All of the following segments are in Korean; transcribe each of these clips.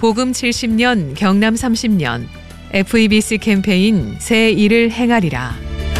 복음 70년 경남 30년 FEBC 캠페인 새 일을 행하리라.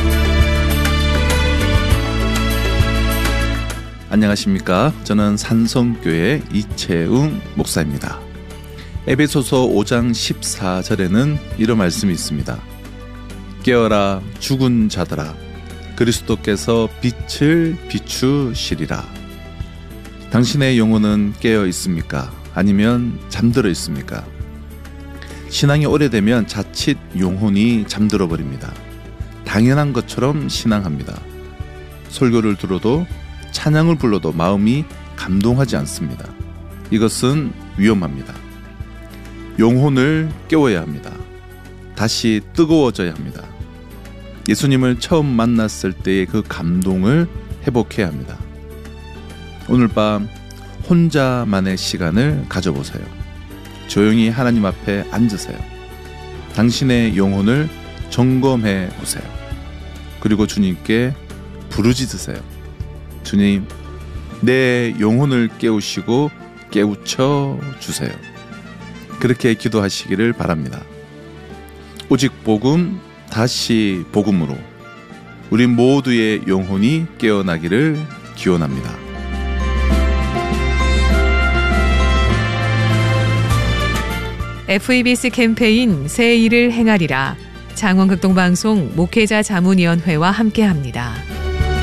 안녕하십니까? 저는 산성교회 이채웅 목사입니다. 에베소서 5장 14절에는 이런 말씀이 있습니다. 깨어라 죽은 자들아, 그리스도께서 빛을 비추시리라. 당신의 영혼은 깨어 있습니까? 아니면 잠들어 있습니까? 신앙이 오래되면 자칫 영혼이 잠들어 버립니다. 당연한 것처럼 신앙합니다. 설교를 들어도 찬양을 불러도 마음이 감동하지 않습니다. 이것은 위험합니다. 영혼을 깨워야 합니다. 다시 뜨거워져야 합니다. 예수님을 처음 만났을 때의 그 감동을 회복해야 합니다. 오늘 밤 혼자만의 시간을 가져보세요. 조용히 하나님 앞에 앉으세요. 당신의 영혼을 점검해 보세요. 그리고 주님께 부르짖으세요. 주님, 내 영혼을 깨우시고 깨우쳐 주세요. 그렇게 기도하시기를 바랍니다. 오직 복음, 다시 복음으로 우리 모두의 영혼이 깨어나기를 기원합니다. FEBC 캠페인 새 일을 행하리라. 장원극동방송 목회자 자문위원회와 함께합니다.